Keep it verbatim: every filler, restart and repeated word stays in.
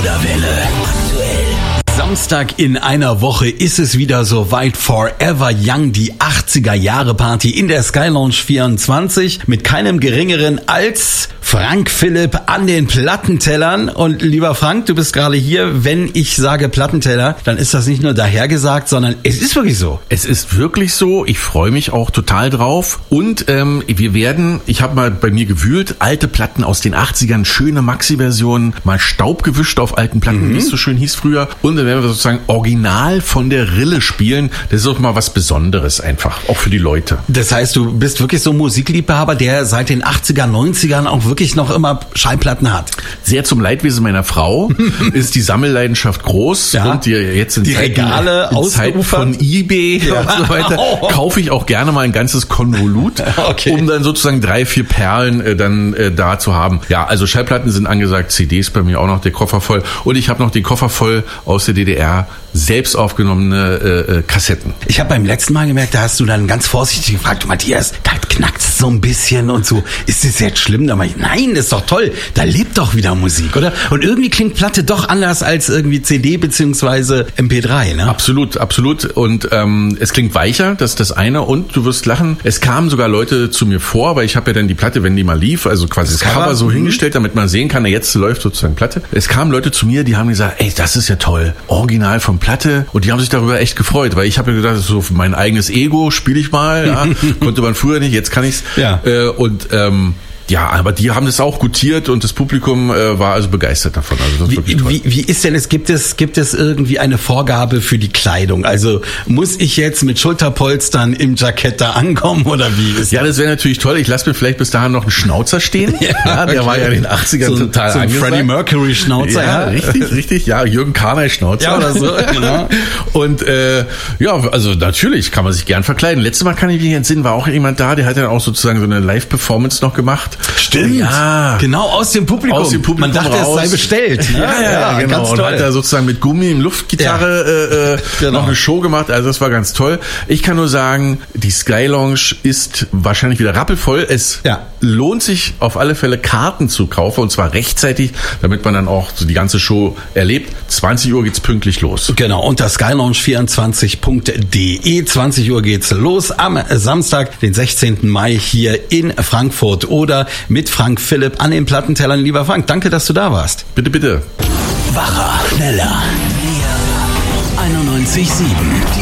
Dauerwelle. Aktuell. Samstag in einer Woche ist es wieder soweit. Forever Young, die achtziger-Jahre-Party in der Sky Lounge vierundzwanzig mit keinem geringeren als Frank Philipp an den Plattentellern. Und lieber Frank, du bist gerade hier. Wenn ich sage Plattenteller, dann ist das nicht nur dahergesagt, sondern es ist wirklich so. Es ist wirklich so. Ich freue mich auch total drauf. Und ähm, wir werden, ich habe mal bei mir gewühlt, alte Platten aus den achtzigern, schöne Maxi-Versionen, mal Staub gewischt auf alten Platten, mhm. wie es so schön hieß früher. Und dann werden wir sozusagen original von der Rille spielen. Das ist auch mal was Besonderes einfach, auch für die Leute. Das heißt, du bist wirklich so ein Musikliebhaber, der seit den achtzigern, neunzigern auch wirklich noch immer Schallplatten hat. Sehr zum Leidwesen meiner Frau ist die Sammelleidenschaft groß. Ja. Und die jetzt in die Zeiten, Regale in Zeiten von eBay ja. und so weiter kaufe ich auch gerne mal ein ganzes Konvolut, okay. um dann sozusagen drei, vier Perlen äh, dann äh, da zu haben. Ja, also Schallplatten sind angesagt, C Ds bei mir auch noch, der Koffer voll. Und ich habe noch den Koffer voll aus der D D R selbst aufgenommene äh, äh, Kassetten. Ich habe beim letzten Mal gemerkt, da hast du dann ganz vorsichtig gefragt, Matthias, da knackt's so ein bisschen und so. Ist das jetzt schlimm? Da meinte ich, nein, das ist doch toll. Da lebt doch wieder Musik, oder? Und irgendwie klingt Platte doch anders als irgendwie C D beziehungsweise M P drei, ne? Absolut, absolut. Und ähm, es klingt weicher, das ist das eine. Und du wirst lachen, es kamen sogar Leute zu mir vor, weil ich habe ja dann die Platte, wenn die mal lief, also quasi das, das Cover, Cover so mhm. hingestellt, damit man sehen kann, jetzt läuft sozusagen Platte. Es kamen Leute zu mir, die haben gesagt, ey, das ist ja toll. Original vom Platte, und die haben sich darüber echt gefreut, weil ich habe ja gedacht, so mein eigenes Ego spiele ich mal, ja. Konnte man früher nicht, jetzt kann ich's. Ja. Äh, und ähm, ja, aber die haben das auch gutiert und das Publikum äh, war also begeistert davon. Also das ist wirklich toll. Wie, wie ist denn es, gibt es, gibt es irgendwie eine Vorgabe für die Kleidung? Also muss ich jetzt mit Schulterpolstern im Jackett da ankommen oder wie ist Ja, das wäre natürlich toll. Ich lasse mir vielleicht bis dahin noch einen Schnauzer stehen. ja, ja, der okay. war ja in den achtzigern so, total so ein Freddie Mercury Schnauzer. Ja, ja, richtig, richtig. Ja, Jürgen Karnay Schnauzer ja, oder so. Genau. Und äh, ja, also natürlich kann man sich gern verkleiden. Letztes Mal kann ich mich entsinnen, war auch jemand da, der hat dann auch sozusagen so eine Live-Performance noch gemacht. Stimmt. Ja. Ah, genau, aus dem Publikum. Aus dem Publikum Man dachte, raus. es sei bestellt. Ne? Ja, ja, ja, genau. Ganz und toll. hat da sozusagen mit Gummi im Luftgitarre ja. äh, genau. noch eine Show gemacht. Also das war ganz toll. Ich kann nur sagen, die Sky Lounge ist wahrscheinlich wieder rappelvoll. Es ja. lohnt sich auf alle Fälle Karten zu kaufen und zwar rechtzeitig, damit man dann auch so die ganze Show erlebt. zwanzig Uhr geht's pünktlich los. Genau, unter sky lounge vierundzwanzig punkt de. zwanzig Uhr geht's los am Samstag, den sechzehnten Mai hier in Frankfurt oder mit Frank Philipp an den Plattentellern. Lieber Frank, danke, dass du da warst. Bitte, bitte. Wacher, schneller, einundneunzig Komma sieben.